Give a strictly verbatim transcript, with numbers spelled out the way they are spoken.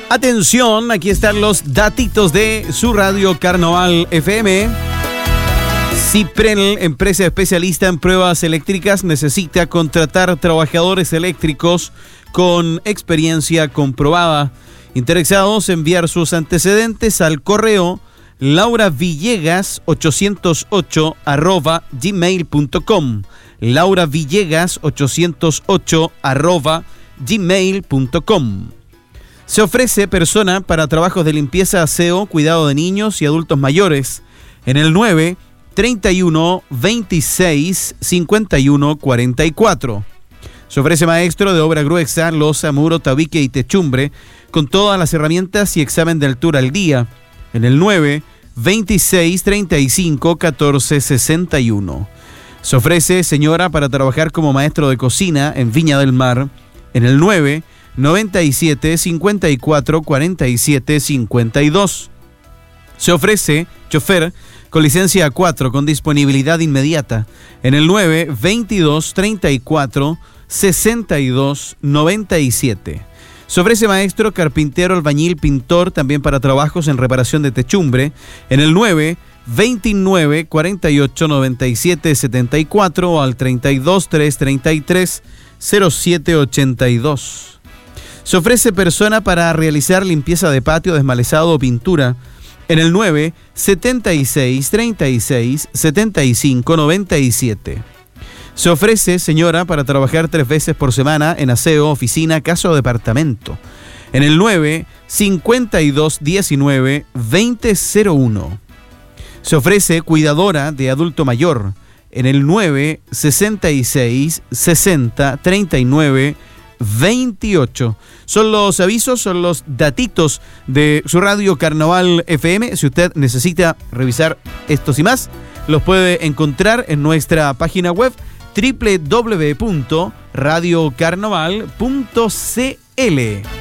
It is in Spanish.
Atención, aquí están los datitos de su radio Carnaval F M. Ciprel, empresa especialista en pruebas eléctricas, necesita contratar trabajadores eléctricos con experiencia comprobada. Interesados, enviar sus antecedentes al correo lauravillegas ochocientos ocho arroba gmail punto com. lauravillegas ochocientos ocho arroba gmail punto com. Se ofrece persona para trabajos de limpieza, aseo, cuidado de niños y adultos mayores en el nueve treinta y uno veintiséis cincuenta y uno cuarenta y cuatro. Se ofrece maestro de obra gruesa, losa, muro, tabique y techumbre con todas las herramientas y examen de altura al día en el nueve veintiséis treinta y cinco catorce sesenta y uno. Se ofrece señora para trabajar como maestro de cocina en Viña del Mar en el nueve noventa y siete cincuenta y cuatro cuarenta y siete cincuenta y dos. Se ofrece chofer con licencia A cuatro con disponibilidad inmediata en el nueve veintidós treinta y cuatro sesenta y dos noventa y siete. Se ofrece maestro, carpintero, albañil, pintor, también para trabajos en reparación de techumbre en el nueve veintinueve cuarenta y ocho noventa y siete setenta y cuatro o al treinta y dos trescientos treinta y tres cero siete ochenta y dos. Se ofrece persona para realizar limpieza de patio, desmalezado o pintura en el nueve setenta y seis treinta y seis setenta y cinco noventa y siete. Se ofrece señora para trabajar tres veces por semana en aseo, oficina, casa o departamento en el nueve cincuenta y dos diecinueve veinte cero uno. Se ofrece cuidadora de adulto mayor en el nueve sesenta y seis sesenta treinta y nueve veintiocho. Son los avisos, son los datitos de su radio Carnaval F M. Si usted necesita revisar estos y más, los puede encontrar en nuestra página web doble u doble u doble u punto radio carnaval punto c l.